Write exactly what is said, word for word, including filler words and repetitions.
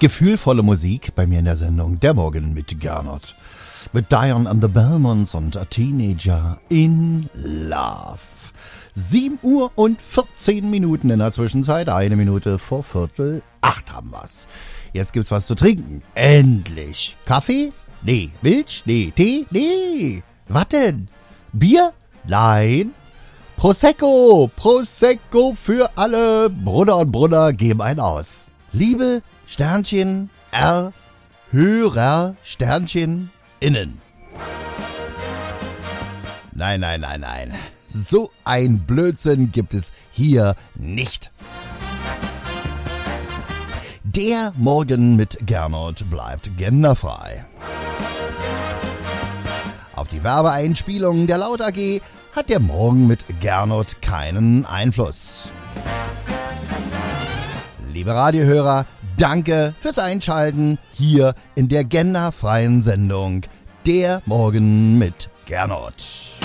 Gefühlvolle Musik bei mir in der Sendung Der Morgen mit Gernot. Mit Diane and the Belmonts und A Teenager in Love. sieben Uhr und vierzehn Minuten in der Zwischenzeit. Eine Minute vor Viertel acht haben wir's. Jetzt gibt's was zu trinken. Endlich. Kaffee? Nee. Milch? Nee. Tee? Nee. Was denn? Bier? Nein. Prosecco. Prosecco für alle. Brunner und Brunner geben einen aus. Liebe Sternchen R. Hörer Sternchen innen. Nein, nein, nein, nein. So ein Blödsinn gibt es hier nicht. Der Morgen mit Gernot bleibt genderfrei. Auf die Werbeeinspielungen der Laut A G hat der Morgen mit Gernot keinen Einfluss. Liebe Radiohörer, danke fürs Einschalten hier in der genderfreien Sendung Der Morgen mit Gernot.